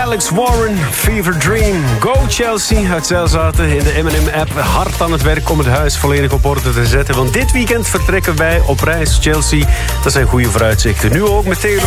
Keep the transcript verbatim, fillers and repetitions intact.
Alex Warren, Fever Dream. Go Chelsea uit Zelzaten in de M en M-app. Hard aan het werk om het huis volledig op orde te zetten. Want dit weekend vertrekken wij op reis Chelsea. Dat zijn goede vooruitzichten. Nu ook met Taylor.